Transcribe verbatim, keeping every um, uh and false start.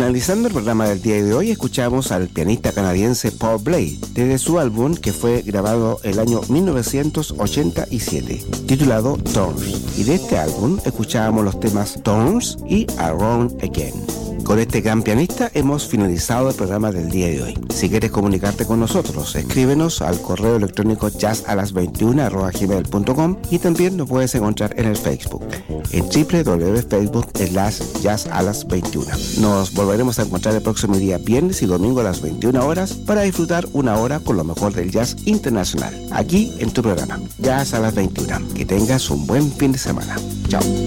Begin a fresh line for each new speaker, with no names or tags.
Finalizando el programa del día de hoy, escuchamos al pianista canadiense Paul Bley, desde su álbum que fue grabado el año mil novecientos ochenta y siete, titulado Thorns. Y de este álbum escuchábamos los temas Thorns y Around Again. Con este gran pianista hemos finalizado el programa del día de hoy. Si quieres comunicarte con nosotros, escríbenos al correo electrónico jazz a las veintiuna arroba gmail punto com y también nos puedes encontrar en el Facebook, en doble u doble u doble u punto facebook slash jazz a las veintiuna. Nos volveremos a encontrar el próximo día viernes y domingo a las veintiuna horas para disfrutar una hora con lo mejor del jazz internacional, aquí en tu programa, Jazz a las veintiuna. Que tengas un buen fin de semana. Chao.